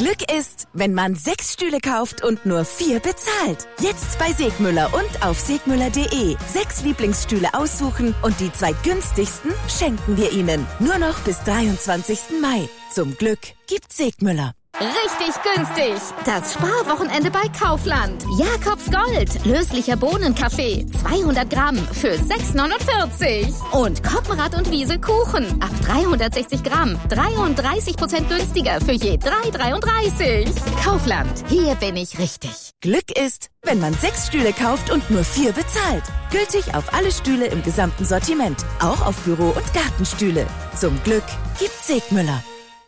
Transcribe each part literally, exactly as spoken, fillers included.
Glück ist, wenn man sechs Stühle kauft und nur vier bezahlt. Jetzt bei Segmüller und auf segmüller punkt de. Sechs Lieblingsstühle aussuchen und die zwei günstigsten schenken wir Ihnen. Nur noch bis dreiundzwanzigsten Mai. Zum Glück gibt's Segmüller. Richtig günstig. Das Sparwochenende bei Kaufland. Jakobs Gold. Löslicher Bohnenkaffee. zweihundert Gramm für sechs neunundvierzig. Und Koppenrad und Wiese Kuchen. Ab dreihundertsechzig Gramm. dreiunddreißig Prozent günstiger für je drei dreiunddreißig. Kaufland. Hier bin ich richtig. Glück ist, wenn man sechs Stühle kauft und nur vier bezahlt. Gültig auf alle Stühle im gesamten Sortiment. Auch auf Büro- und Gartenstühle. Zum Glück gibt's Segmüller.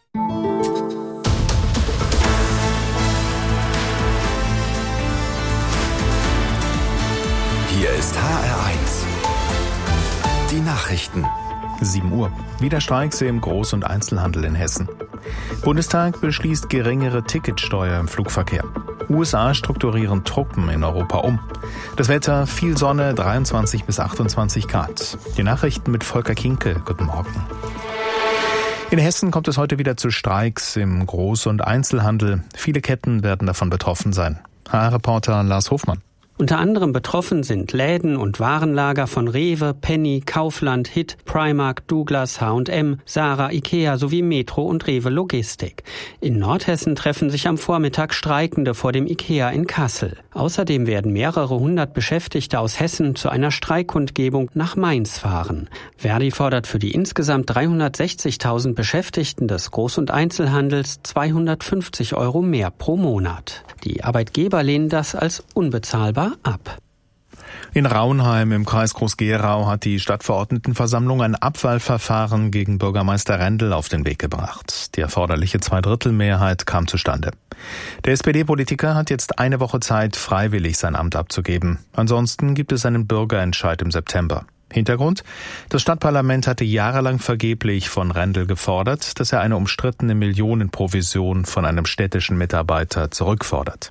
Hier ist H R eins. Die Nachrichten. sieben Uhr. Wieder Streiks im Groß- und Einzelhandel in Hessen. Bundestag beschließt geringere Ticketsteuer im Flugverkehr. U S A strukturieren Truppen in Europa um. Das Wetter, viel Sonne, dreiundzwanzig bis achtundzwanzig Grad. Die Nachrichten mit Volker Kinke. Guten Morgen. In Hessen kommt es heute wieder zu Streiks im Groß- und Einzelhandel. Viele Ketten werden davon betroffen sein. H R-Reporter Lars Hofmann. Unter anderem betroffen sind Läden und Warenlager von Rewe, Penny, Kaufland, Hit, Primark, Douglas, H und M, Zara, Ikea sowie Metro und Rewe Logistik. In Nordhessen treffen sich am Vormittag Streikende vor dem Ikea in Kassel. Außerdem werden mehrere hundert Beschäftigte aus Hessen zu einer Streikkundgebung nach Mainz fahren. Verdi fordert für die insgesamt dreihundertsechzigtausend Beschäftigten des Groß- und Einzelhandels zweihundertfünfzig Euro mehr pro Monat. Die Arbeitgeber lehnen das als unbezahlbar ab. In Raunheim im Kreis Groß-Gerau hat die Stadtverordnetenversammlung ein Abwahlverfahren gegen Bürgermeister Rendel auf den Weg gebracht. Die erforderliche Zweidrittelmehrheit kam zustande. Der S P D-Politiker hat jetzt eine Woche Zeit, freiwillig sein Amt abzugeben. Ansonsten gibt es einen Bürgerentscheid im September. Hintergrund: Das Stadtparlament hatte jahrelang vergeblich von Rendel gefordert, dass er eine umstrittene Millionenprovision von einem städtischen Mitarbeiter zurückfordert.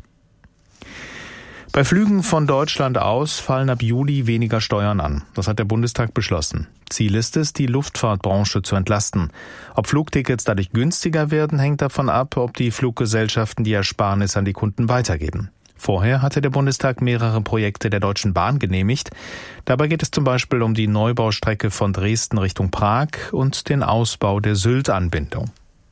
Bei Flügen von Deutschland aus fallen ab Juli weniger Steuern an. Das hat der Bundestag beschlossen. Ziel ist es, die Luftfahrtbranche zu entlasten. Ob Flugtickets dadurch günstiger werden, hängt davon ab, ob die Fluggesellschaften die Ersparnis an die Kunden weitergeben. Vorher hatte der Bundestag mehrere Projekte der Deutschen Bahn genehmigt. Dabei geht es zum Beispiel um die Neubaustrecke von Dresden Richtung Prag und den Ausbau der Sylt-Anbindung.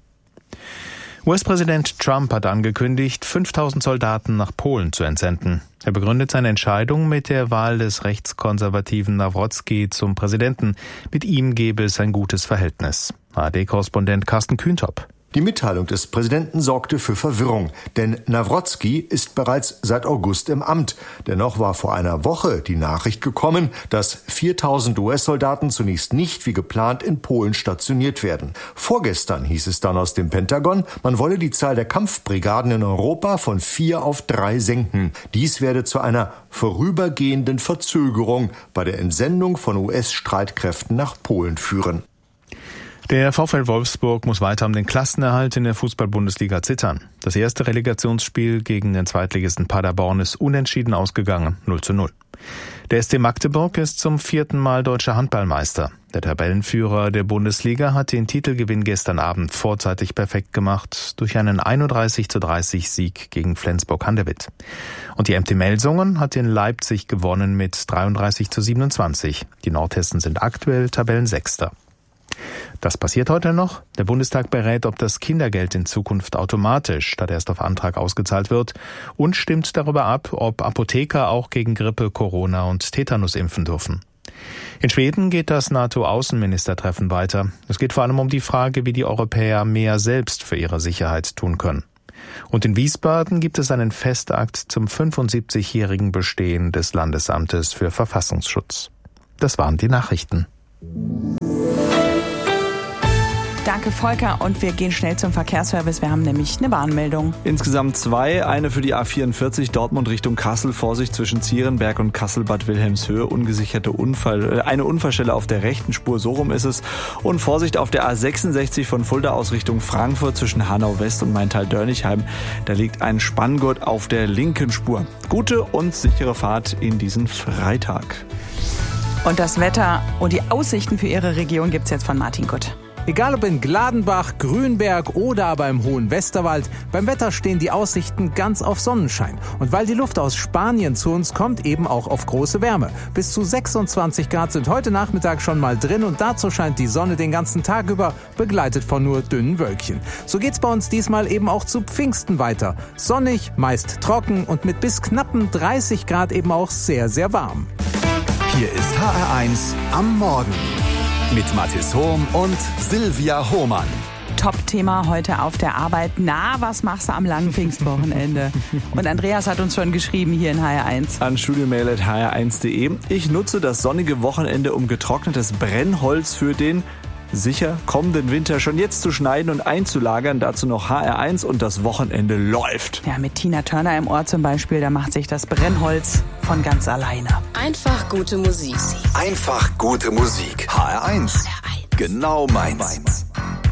U S-Präsident Trump hat angekündigt, fünftausend Soldaten nach Polen zu entsenden. Er begründet seine Entscheidung mit der Wahl des rechtskonservativen Nawrocki zum Präsidenten. Mit ihm gebe es ein gutes Verhältnis. A R D-Korrespondent Carsten Kühntop. Die Mitteilung des Präsidenten sorgte für Verwirrung, denn Nawrocki ist bereits seit August im Amt. Dennoch war vor einer Woche die Nachricht gekommen, dass viertausend U S-Soldaten zunächst nicht wie geplant in Polen stationiert werden. Vorgestern hieß es dann aus dem Pentagon, man wolle die Zahl der Kampfbrigaden in Europa von vier auf drei senken. Dies werde zu einer vorübergehenden Verzögerung bei der Entsendung von U S-Streitkräften nach Polen führen. Der VfL Wolfsburg muss weiter um den Klassenerhalt in der Fußball-Bundesliga zittern. Das erste Relegationsspiel gegen den Zweitligisten Paderborn ist unentschieden ausgegangen, null zu null. Der S C Magdeburg ist zum vierten Mal deutscher Handballmeister. Der Tabellenführer der Bundesliga hat den Titelgewinn gestern Abend vorzeitig perfekt gemacht durch einen einunddreißig zu dreißig Sieg gegen Flensburg-Handewitt. Und die M T Melsungen hat in Leipzig gewonnen mit dreiunddreißig zu siebenundzwanzig. Die Nordhessen sind aktuell Tabellensechster. Das passiert heute noch. Der Bundestag berät, ob das Kindergeld in Zukunft automatisch statt erst auf Antrag ausgezahlt wird und stimmt darüber ab, ob Apotheker auch gegen Grippe, Corona und Tetanus impfen dürfen. In Schweden geht das NATO-Außenministertreffen weiter. Es geht vor allem um die Frage, wie die Europäer mehr selbst für ihre Sicherheit tun können. Und in Wiesbaden gibt es einen Festakt zum fünfundsiebzigjährigen Bestehen des Landesamtes für Verfassungsschutz. Das waren die Nachrichten. Danke, Volker. Und wir gehen schnell zum Verkehrsservice. Wir haben nämlich eine Warnmeldung. Insgesamt zwei. Eine für die A vierundvierzig Dortmund Richtung Kassel. Vorsicht zwischen Zierenberg und Kassel-Bad Wilhelmshöhe. Ungesicherte Unfall, eine Unfallstelle auf der rechten Spur. So rum ist es. Und Vorsicht auf der A sechsundsechzig von Fulda aus Richtung Frankfurt zwischen Hanau West und Maintal-Dörnigheim. Da liegt ein Spanngurt auf der linken Spur. Gute und sichere Fahrt in diesen Freitag. Und das Wetter und die Aussichten für Ihre Region gibt's jetzt von Martin Gutt. Egal ob in Gladenbach, Grünberg oder aber im Hohen Westerwald, beim Wetter stehen die Aussichten ganz auf Sonnenschein. Und weil die Luft aus Spanien zu uns kommt, eben auch auf große Wärme. Bis zu sechsundzwanzig Grad sind heute Nachmittag schon mal drin und dazu scheint die Sonne den ganzen Tag über, begleitet von nur dünnen Wölkchen. So geht's bei uns diesmal eben auch zu Pfingsten weiter. Sonnig, meist trocken und mit bis knappen dreißig Grad eben auch sehr, sehr warm. Hier ist H R eins am Morgen mit Mathis Hohm und Silvia Hohmann. Top-Thema heute auf der Arbeit. Na, was machst du am langen Pfingstwochenende? Und Andreas hat uns schon geschrieben hier in H R eins. An studiomail at h r eins punkt d e. Ich nutze das sonnige Wochenende, um getrocknetes Brennholz für den sicher kommenden Winter schon jetzt zu schneiden und einzulagern. Dazu noch H R eins und das Wochenende läuft. Ja, mit Tina Turner im Ohr zum Beispiel, da macht sich das Brennholz von ganz alleine. Einfach gute Musik. Einfach gute Musik. H R eins. Genau meins.